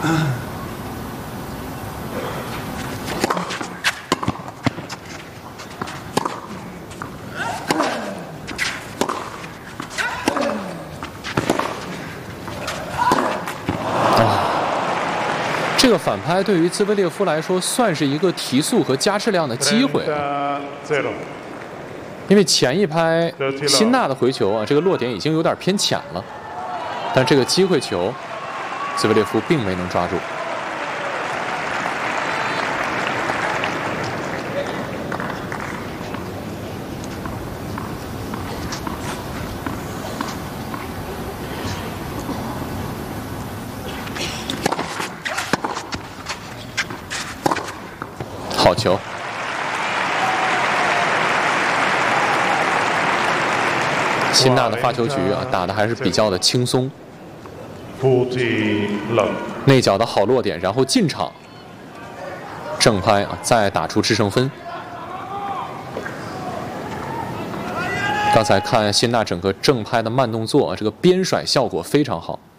这个反拍对于兹维列夫来说算是一个提速和加质量的机会，因为前一拍辛纳的回球啊，这个落点已经有点偏浅了，但这个机会球，兹维列夫并没能抓住。好球！辛纳的发球局啊，打得还是比较的轻松。内角的好落点，然后进场，正拍啊，再打出制胜分。刚才看辛纳整个正拍的慢动作啊，这个边甩效果非常好。